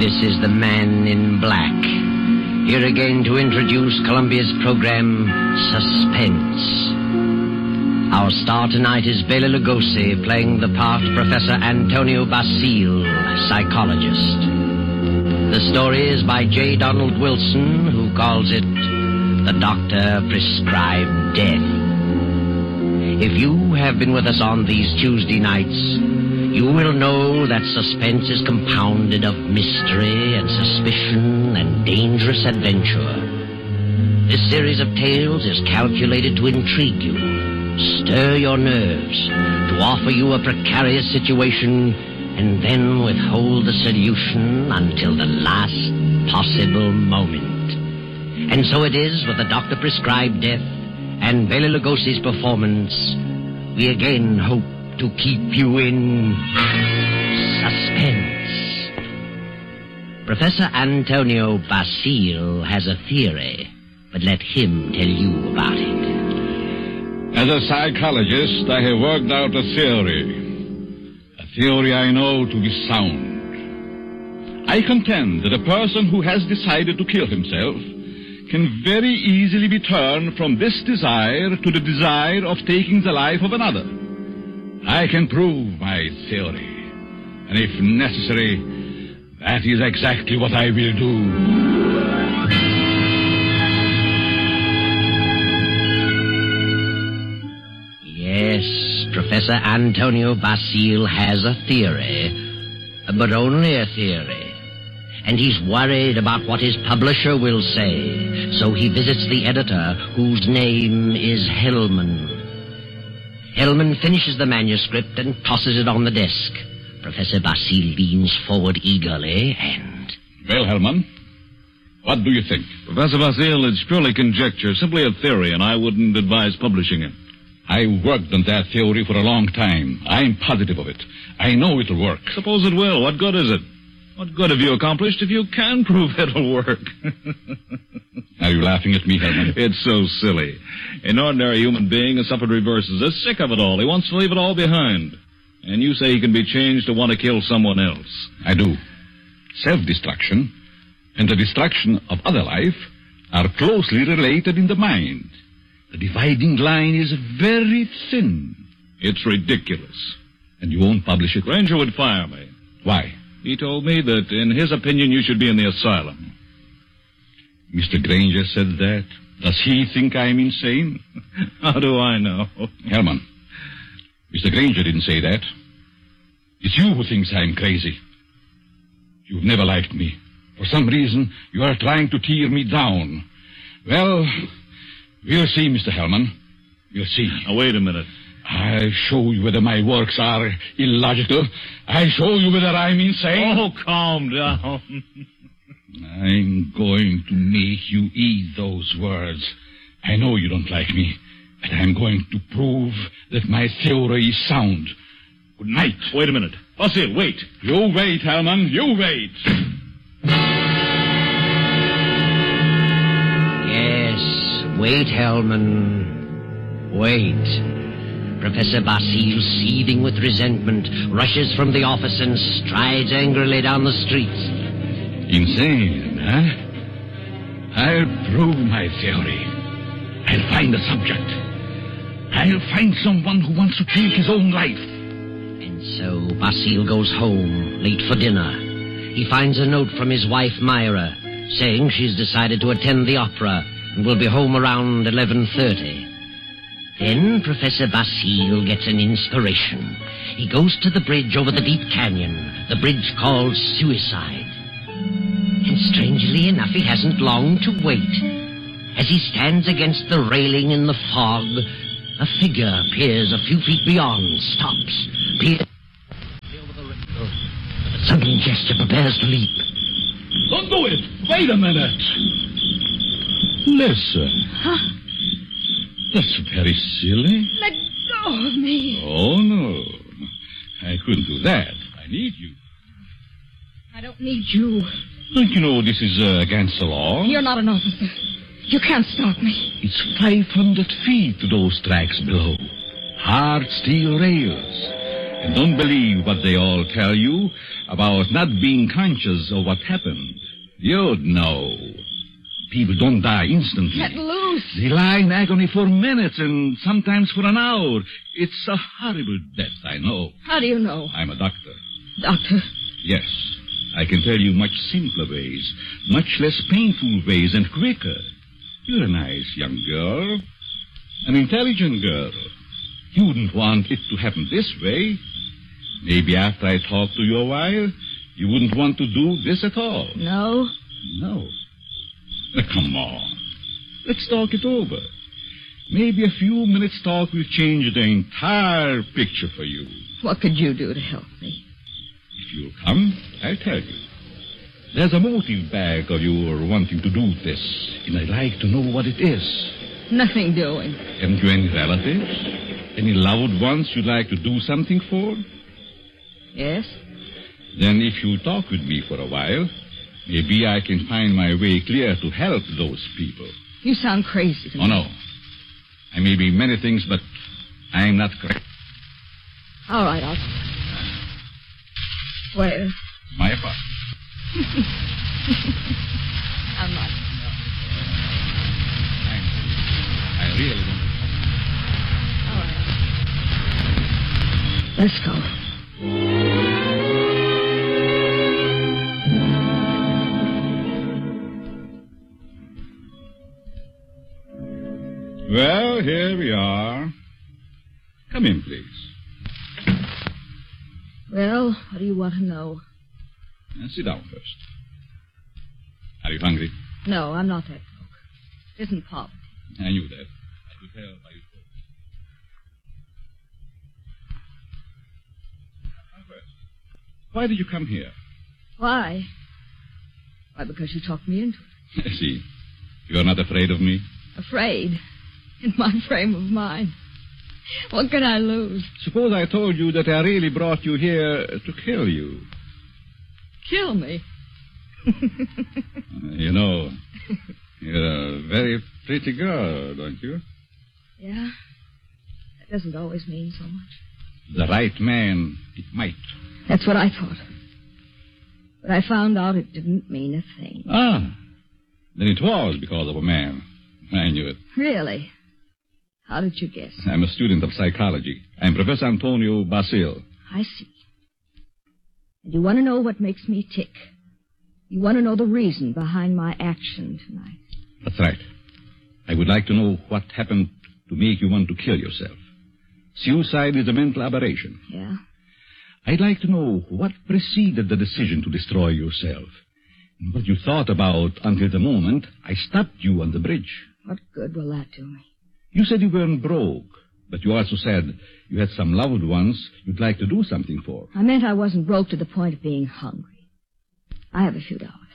This is the Man in Black, here again to introduce Columbia's program, Suspense. Our star tonight is Bela Lugosi, playing the part of Professor Antonio Basile, psychologist. The story is by J. Donald Wilson, who calls it The Doctor Prescribed Death. If you have been with us on these Tuesday nights, you will know that suspense is compounded of mystery and suspicion and dangerous adventure. This series of tales is calculated to intrigue you, stir your nerves, to offer you a precarious situation, and then withhold the solution until the last possible moment. And so it is with The Doctor Prescribed Death and Bela Lugosi's performance. We again hope to keep you in suspense. Professor Antonio Basile has a theory, but let him tell you about it. As a psychologist, I have worked out a theory I know to be sound. I contend that a person who has decided to kill himself can very easily be turned from this desire to the desire of taking the life of another. I can prove my theory, and if necessary, that is exactly what I will do. Yes, Professor Antonio Basile has a theory, but only a theory. And he's worried about what his publisher will say, so he visits the editor, whose name is Hellman. Hellman finishes the manuscript and tosses it on the desk. Professor Basile leans forward eagerly and... Well, Hellman, what do you think? Professor Basile, it's purely conjecture, simply a theory, and I wouldn't advise publishing it. I worked on that theory for a long time. I'm positive of it. I know it'll work. Suppose it will. What good is it? What good have you accomplished if you can prove it'll work? Are you laughing at me, Hellman? It's so silly. An ordinary human being has suffered reverses, is sick of it all. He wants to leave it all behind. And you say he can be changed to want to kill someone else. I do. Self-destruction and the destruction of other life are closely related in the mind. The dividing line is very thin. It's ridiculous. And you won't publish it? Granger would fire me. Why? He told me that, in his opinion, you should be in the asylum. Mr. Granger said that. Does he think I'm insane? How do I know? Hellman, Mr. Granger didn't say that. It's you who thinks I'm crazy. You've never liked me. For some reason, you are trying to tear me down. Well, we'll see, Mr. Hellman. We'll see. Now, wait a minute. I'll show you whether my works are illogical. I'll show you whether I'm insane. Oh, calm down. I'm going to make you eat those words. I know you don't like me, but I'm going to prove that my theory is sound. Good night. Wait a minute. Basile, wait. You wait, Hellman. You wait. Yes, wait, Hellman. Wait. Professor Basile, seething with resentment, rushes from the office and strides angrily down the street. Insane, huh? I'll prove my theory. I'll find a subject. I'll find someone who wants to take his own life. And so Basile goes home, late for dinner. He finds a note from his wife, Myra, saying she's decided to attend the opera and will be home around 11:30. Then Professor Basile gets an inspiration. He goes to the bridge over the deep canyon, the bridge called Suicide. And strangely enough, he hasn't long to wait. As he stands against the railing in the fog, a figure appears a few feet beyond, stops, peers over the rail. With a sudden gesture, prepares to leap. Don't do it! Wait a minute! Listen. Huh? That's very silly. Let go of me. Oh, no. I couldn't do that. I need you. I don't need you. Don't you know this is against the law? You're not an officer. You can't stop me. It's 500 feet to those tracks below. Hard steel rails. And don't believe what they all tell you about not being conscious of what happened. You'd know. People don't die instantly. Get loose. They lie in agony for minutes and sometimes for an hour. It's a horrible death, I know. How do you know? I'm a doctor. Doctor? Yes. I can tell you much simpler ways, much less painful ways and quicker. You're a nice young girl. An intelligent girl. You wouldn't want it to happen this way. Maybe after I talk to you a while, you wouldn't want to do this at all. No. No. Now, come on. Let's talk it over. Maybe a few minutes' talk will change the entire picture for you. What could you do to help me? If you'll come, I'll tell you. There's a motive back of your wanting to do this, and I'd like to know what it is. Nothing doing. Haven't you any relatives? Any loved ones you'd like to do something for? Yes? Then if you talk with me for a while, maybe I can find my way clear to help those people. You sound crazy to me. Oh, no. I may be many things, but I'm not crazy. All right, I'll... Where? My apartment. I'm not. I really don't. All right. Let's go. Well, here we are. Come in, please. Well, what do you want to know? Now, sit down first. Are you hungry? No, I'm not that broke. It isn't poverty. I knew that. I could tell by your voice. Now, first, why did you come here? Why? Why, because you talked me into it. I see. You're not afraid of me? Afraid? In my frame of mind. What can I lose? Suppose I told you that I really brought you here to kill you. Kill me? You know, you're a very pretty girl, don't you? Yeah? That doesn't always mean so much. The right man, it might. That's what I thought. But I found out it didn't mean a thing. Ah, then it was because of a man. I knew it. Really? How did you guess? I'm a student of psychology. I'm Professor Antonio Basil. I see. And you want to know what makes me tick. You want to know the reason behind my action tonight. That's right. I would like to know what happened to make you want to kill yourself. Suicide is a mental aberration. Yeah? I'd like to know what preceded the decision to destroy yourself. And what you thought about until the moment I stopped you on the bridge. What good will that do me? You said you weren't broke, but you also said you had some loved ones you'd like to do something for. I meant I wasn't broke to the point of being hungry. I have a few dollars.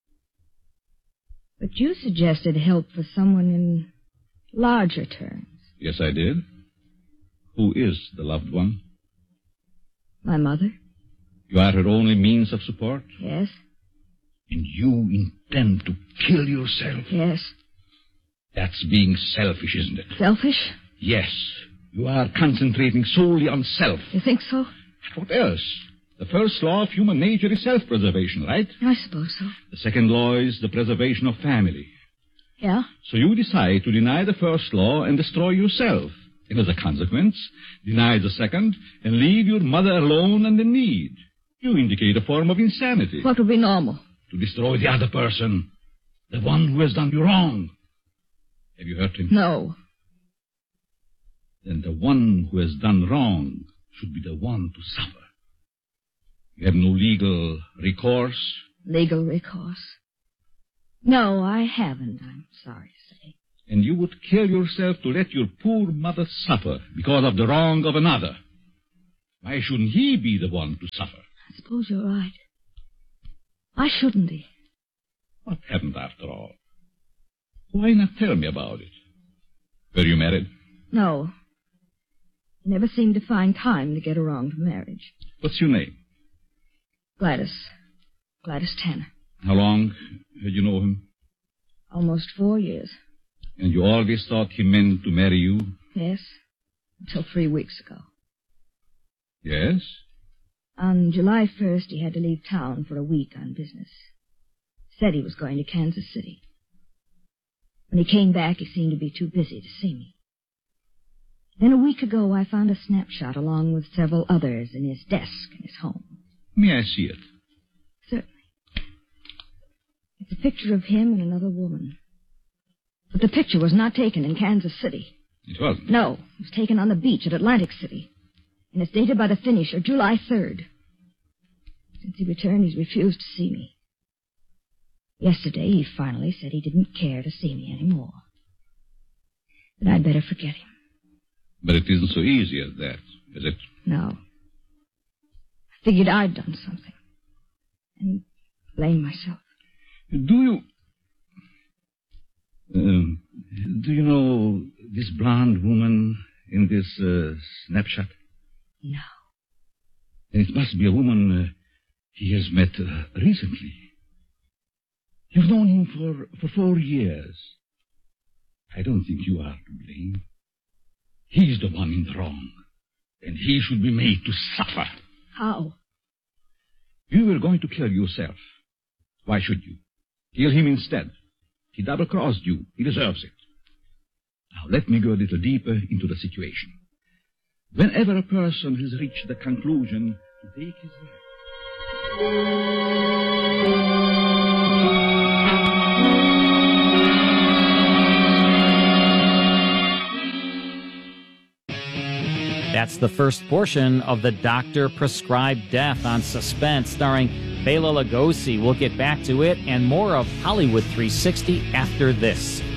But you suggested help for someone in larger terms. Yes, I did. Who is the loved one? My mother? You are her only means of support? Yes. And you intend to kill yourself? Yes. That's being selfish, isn't it? Selfish? Yes. You are concentrating solely on self. You think so? What else? The first law of human nature is self-preservation, right? I suppose so. The second law is the preservation of family. Yeah? So you decide to deny the first law and destroy yourself. And as a consequence, deny the second and leave your mother alone and in need. You indicate a form of insanity. What would be normal? To destroy the other person. The one who has done you wrong. Have you hurt him? No. Then the one who has done wrong should be the one to suffer. You have no legal recourse? Legal recourse? No, I haven't, I'm sorry to say. And you would kill yourself to let your poor mother suffer because of the wrong of another. Why shouldn't he be the one to suffer? I suppose you're right. Why shouldn't he? What happened after all? Why not tell me about it? Were you married? No. Never seemed to find time to get around to marriage. What's your name? Gladys. Gladys Tanner. How long had you known him? Almost 4 years. And you always thought he meant to marry you? Yes. Until 3 weeks ago. Yes? On July 1st, he had to leave town for a week on business. Said he was going to Kansas City. When he came back, he seemed to be too busy to see me. Then a week ago, I found a snapshot along with several others in his desk in his home. May I see it? Certainly. It's a picture of him and another woman. But the picture was not taken in Kansas City. It wasn't? No, it was taken on the beach at Atlantic City. And it's dated by the finisher, July 3rd. Since he returned, he's refused to see me. Yesterday, he finally said he didn't care to see me anymore. That I'd better forget him. But it isn't so easy as that, is it? No. I figured I'd done something. And blamed myself. Do you know this blonde woman in this snapshot? No. It must be a woman he has met recently. You've known him for 4 years. I don't think you are to blame. He's the one in the wrong, and he should be made to suffer. How? You were going to kill yourself. Why should you? Kill him instead. He double-crossed you. He deserves it. Now, let me go a little deeper into the situation. Whenever a person has reached the conclusion to take his life... That's the first portion of The Doctor Prescribed Death on Suspense, starring Bela Lugosi. We'll get back to it and more of Hollywood 360 after this.